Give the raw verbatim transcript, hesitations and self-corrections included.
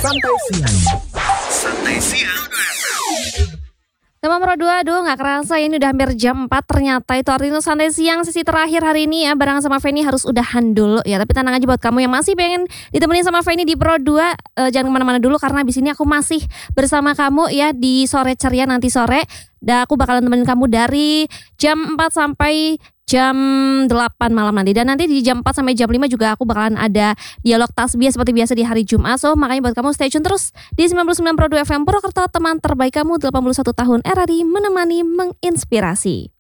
Santai Siang. Santai Siang. Teman Pro dua, aduh gak kerasa ini udah hampir jam empat ternyata. Itu artinya Santai Siang sesi terakhir hari ini ya, bareng sama Feni harus udahan dulu ya. Tapi tenang aja buat kamu yang masih pengen ditemenin sama Feni di Pro dua, eh, jangan kemana-mana dulu karena abis ini aku masih bersama kamu ya di sore ceria nanti sore. Dan aku bakalan temenin kamu dari jam empat sampai jam delapan malam nanti. Dan nanti di jam empat sampai jam lima juga aku bakalan ada dialog tasbih seperti biasa di hari Jumat. So makanya buat kamu stay tune terus di sembilan puluh sembilan Pro dua F M Purwokerto, teman terbaik kamu delapan puluh satu tahun R R I menemani menginspirasi.